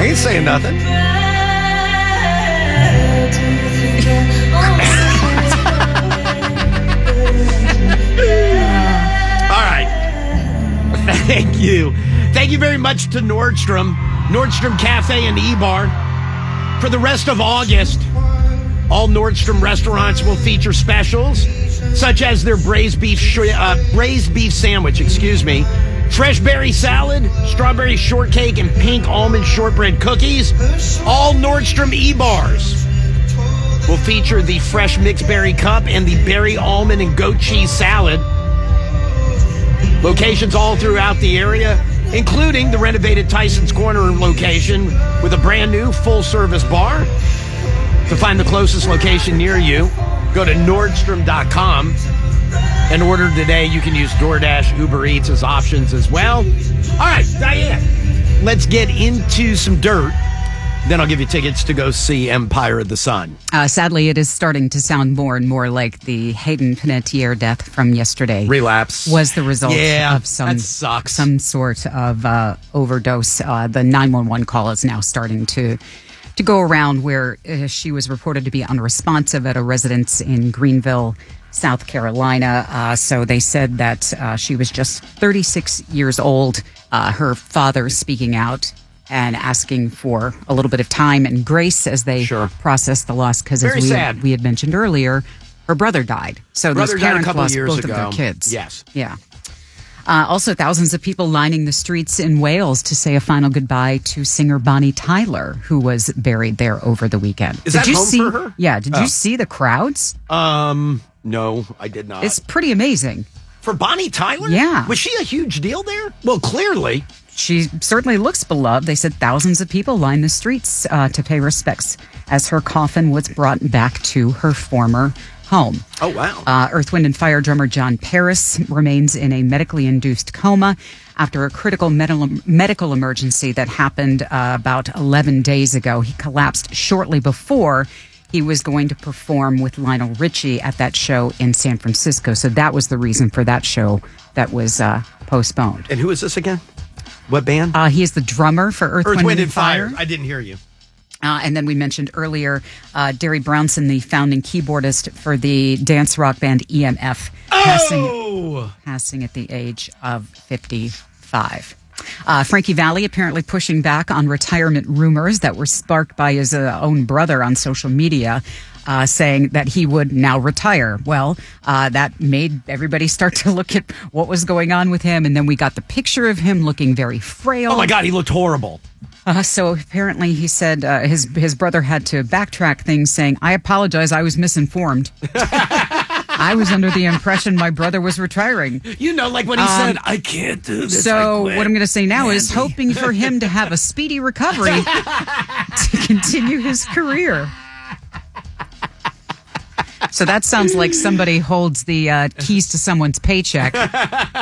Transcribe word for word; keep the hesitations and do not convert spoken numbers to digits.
ain't saying nothing. All right. Thank you. Thank you very much to Nordstrom, Nordstrom Cafe and E-Bar. For the rest of August, all Nordstrom restaurants will feature specials, such as their braised beef sh- uh, braised beef sandwich, excuse me, fresh berry salad, strawberry shortcake, and pink almond shortbread cookies. All Nordstrom E-Bars will feature the fresh mixed berry cup and the berry almond and goat cheese salad. Locations all throughout the area, including the renovated Tyson's Corner location with a brand new full-service bar. To find the closest location near you, go to Nordstrom dot com and order today. You can use DoorDash, Uber Eats as options as well. All right, Diane, let's get into some dirt. Then I'll give you tickets to go see Empire of the Sun. Uh, sadly, it is starting to sound more and more like the Hayden Panettiere death from yesterday. Relapse. Was the result yeah, of some, that sucks. some sort of uh, overdose. Uh, the nine one one call is now starting to, to go around where uh, she was reported to be unresponsive at a residence in Greenville, South Carolina. Uh, so they said that uh, she was just thirty-six years old. Uh, her father speaking out and asking for a little bit of time and grace as they sure. process the loss. Because as Very we, sad. we had mentioned earlier, her brother died. So Brother these died a parents couple lost years both ago. of their kids. Yes. Yeah. Uh, also, thousands of people lining the streets in Wales to say a final goodbye to singer Bonnie Tyler, who was buried there over the weekend. Is did that you home see, for her? Yeah. Did Oh. you see the crowds? Um, no, I did not. It's pretty amazing. For Bonnie Tyler? Yeah. Was she a huge deal there? Well, clearly. She certainly looks beloved. They said thousands of people lined the streets uh, to pay respects as her coffin was brought back to her former home. Oh, wow. Uh, Earth, Wind and Fire drummer John Paris remains in a medically induced coma after a critical medical, medical emergency that happened uh, about eleven days ago. He collapsed shortly before he was going to perform with Lionel Richie at that show in San Francisco. So that was the reason for that show that was uh, postponed. And who is this again? What band? Uh, he is the drummer for Earth, Earth Wind, Wind, and Fire. I didn't hear you. Uh, and then we mentioned earlier, uh, Derry Brownson, the founding keyboardist for the dance rock band E M F, passing, Oh! passing at the age of fifty-five. Uh, Frankie Valli apparently pushing back on retirement rumors that were sparked by his uh, own brother on social media, uh, saying that he would now retire. Well, uh, that made everybody start to look at what was going on with him. And then we got the picture of him looking very frail. Oh, my God, he looked horrible. Uh, so apparently he said uh, his his brother had to backtrack things, saying, "I apologize, I was misinformed. I was under the impression my brother was retiring." You know, like when he Um, said, I can't do this. I So quit. what I'm going to say now is Andy. hoping for him to have a speedy recovery to continue his career. So that sounds like somebody holds the uh, keys to someone's paycheck